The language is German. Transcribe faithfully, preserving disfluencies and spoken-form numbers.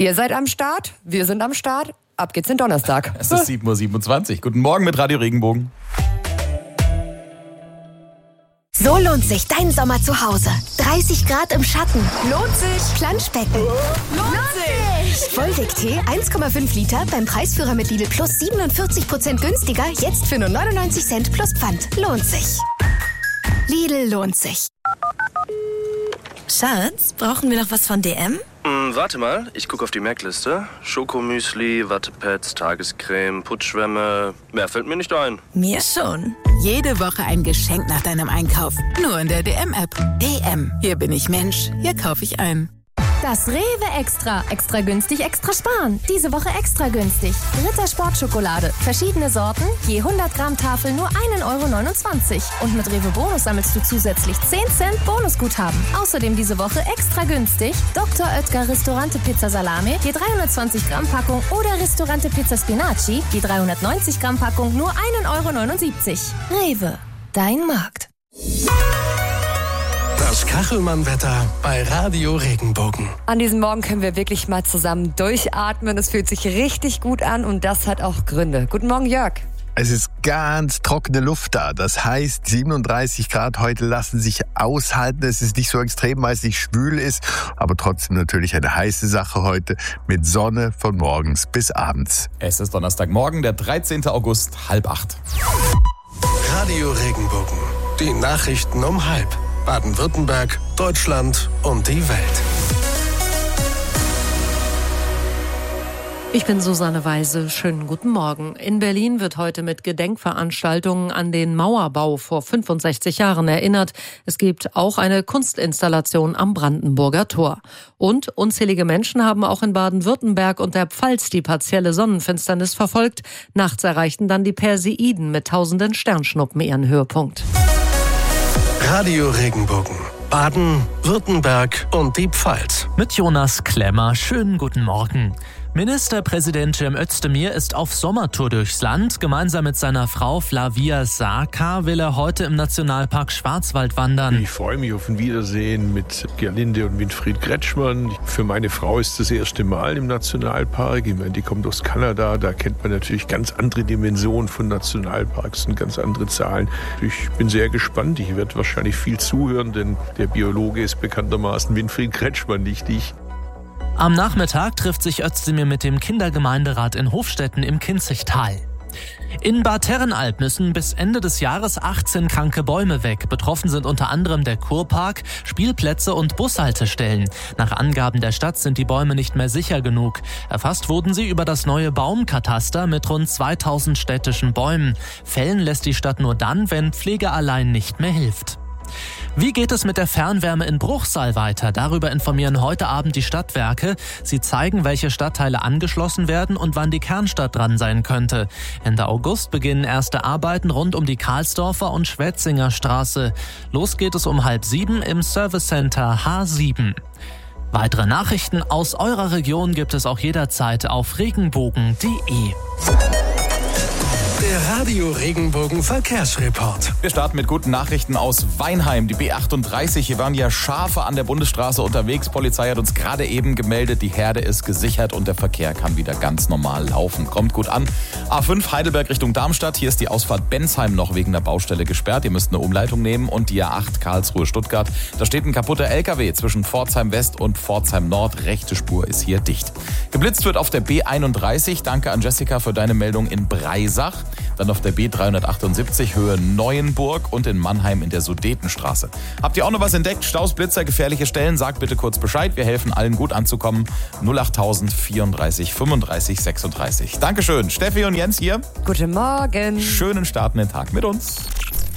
Ihr seid am Start, wir sind am Start. Ab geht's in Donnerstag. Es ist sieben Uhr siebenundzwanzig. Guten Morgen mit Radio Regenbogen. So lohnt sich dein Sommer zu Hause. dreißig Grad im Schatten. Lohnt sich. Planschbecken. Lohnt sich. Volvic-Tee eins Komma fünf Liter beim Preisführer mit Lidl Plus siebenundvierzig Prozent günstiger. Jetzt für nur neunundneunzig Cent plus Pfand. Lohnt sich. Lidl lohnt sich. Schatz, brauchen wir noch was von D M? Hm, warte mal, ich gucke auf die Merkliste. Schokomüsli, Wattepads, Tagescreme, Putzschwämme. Mehr fällt mir nicht ein. Mir schon. Jede Woche ein Geschenk nach deinem Einkauf. Nur in der D M-App. D M. Hier bin ich Mensch. Hier kaufe ich ein. Das Rewe Extra. Extra günstig, extra sparen. Diese Woche extra günstig. Ritter Sportschokolade. Verschiedene Sorten. Je hundert Gramm Tafel nur ein Euro neunundzwanzig. Und mit Rewe Bonus sammelst du zusätzlich zehn Cent Bonusguthaben. Außerdem diese Woche extra günstig. Doktor Oetker Ristorante Pizza Salame. Je dreihundertzwanzig Gramm Packung. Oder Ristorante Pizza Spinaci. Je dreihundertneunzig Gramm Packung nur ein Euro neunundsiebzig. Rewe. Dein Markt. Das Kachelmann-Wetter bei Radio Regenbogen. An diesem Morgen können wir wirklich mal zusammen durchatmen. Es fühlt sich richtig gut an und das hat auch Gründe. Guten Morgen, Jörg. Es ist ganz trockene Luft da. Das heißt, siebenunddreißig Grad heute lassen sich aushalten. Es ist nicht so extrem, weil es nicht schwül ist, aber trotzdem natürlich eine heiße Sache heute mit Sonne von morgens bis abends. Es ist Donnerstagmorgen, der dreizehnten August, halb acht. Radio Regenbogen. Die Nachrichten um halb. Baden-Württemberg, Deutschland und die Welt. Ich bin Susanne Weise. Schönen guten Morgen. In Berlin wird heute mit Gedenkveranstaltungen an den Mauerbau vor fünfundsechzig Jahren erinnert. Es gibt auch eine Kunstinstallation am Brandenburger Tor. Und unzählige Menschen haben auch in Baden-Württemberg und der Pfalz die partielle Sonnenfinsternis verfolgt. Nachts erreichten dann die Perseiden mit tausenden Sternschnuppen ihren Höhepunkt. Radio Regenbogen. Baden, Württemberg und die Pfalz. Mit Jonas Klemmer. Schönen guten Morgen. Ministerpräsident Cem Özdemir ist auf Sommertour durchs Land. Gemeinsam mit seiner Frau Flavia Saka will er heute im Nationalpark Schwarzwald wandern. Ich freue mich auf ein Wiedersehen mit Gerlinde und Winfried Kretschmann. Für meine Frau ist das erste Mal im Nationalpark. Ich meine, die kommt aus Kanada. Da kennt man natürlich ganz andere Dimensionen von Nationalparks und ganz andere Zahlen. Ich bin sehr gespannt. Ich werde wahrscheinlich viel zuhören, denn der Biologe ist bekanntermaßen Winfried Kretschmann, nicht ich. Am Nachmittag trifft sich Özdemir mit dem Kindergemeinderat in Hofstetten im Kinzigtal. In Bad Herrenalb müssen bis Ende des Jahres achtzehn kranke Bäume weg. Betroffen sind unter anderem der Kurpark, Spielplätze und Bushaltestellen. Nach Angaben der Stadt sind die Bäume nicht mehr sicher genug. Erfasst wurden sie über das neue Baumkataster mit rund zweitausend städtischen Bäumen. Fällen lässt die Stadt nur dann, wenn Pflege allein nicht mehr hilft. Wie geht es mit der Fernwärme in Bruchsal weiter? Darüber informieren heute Abend die Stadtwerke. Sie zeigen, welche Stadtteile angeschlossen werden und wann die Kernstadt dran sein könnte. Ende August beginnen erste Arbeiten rund um die Karlsdorfer und Schwetzinger Straße. Los geht es um halb sieben im Service Center H sieben. Weitere Nachrichten aus eurer Region gibt es auch jederzeit auf regenbogen punkt de. Der Radio Regenbogen Verkehrsreport. Wir starten mit guten Nachrichten aus Weinheim. Die B achtunddreißig, hier waren ja Schafe an der Bundesstraße unterwegs. Polizei hat uns gerade eben gemeldet, die Herde ist gesichert und der Verkehr kann wieder ganz normal laufen. Kommt gut an. A fünf Heidelberg Richtung Darmstadt. Hier ist die Ausfahrt Bensheim noch wegen der Baustelle gesperrt. Ihr müsst eine Umleitung nehmen. Und die A acht Karlsruhe Stuttgart. Da steht ein kaputter L K W zwischen Pforzheim West und Pforzheim Nord. Rechte Spur ist hier dicht. Geblitzt wird auf der B einunddreißig. Danke an Jessica für deine Meldung in Breisach. Dann auf der B dreihundertachtundsiebzig Höhe Neuenburg und in Mannheim in der Sudetenstraße. Habt ihr auch noch was entdeckt? Staus, Blitzer, gefährliche Stellen? Sagt bitte kurz Bescheid. Wir helfen allen gut anzukommen. null achttausend vierunddreißig fünfunddreißig sechsunddreißig. Dankeschön. Steffi und Jens hier. Guten Morgen. Schönen Start in den Tag mit uns.